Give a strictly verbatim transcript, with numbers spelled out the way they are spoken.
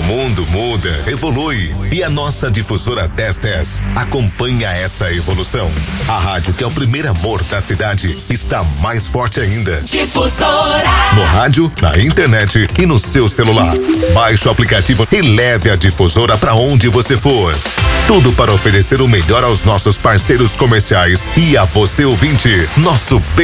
mundo muda, evolui e a nossa difusora dez dez acompanha essa evolução. A rádio que é o primeiro amor da cidade está mais forte ainda. Difusora. No rádio, na internet e no seu celular. Baixe o aplicativo e leve a difusora para onde você for. Tudo para oferecer o melhor aos nossos parceiros comerciais e a você ouvinte. Nosso